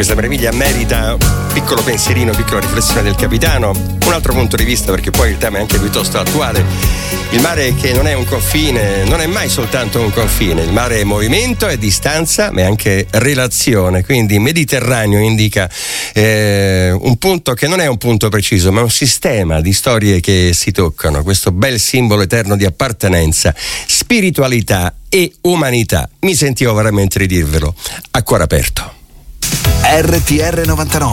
Questa meraviglia merita piccolo pensierino, piccola riflessione del capitano, un altro punto di vista, perché poi il tema è anche piuttosto attuale. Il mare, che non è un confine, non è mai soltanto un confine, il mare è movimento, è distanza, ma è anche relazione. Quindi Mediterraneo indica un punto che non è un punto preciso, ma un sistema di storie che si toccano, questo bel simbolo eterno di appartenenza, spiritualità e umanità. Mi sentivo veramente di dirvelo a cuore aperto. RTR 99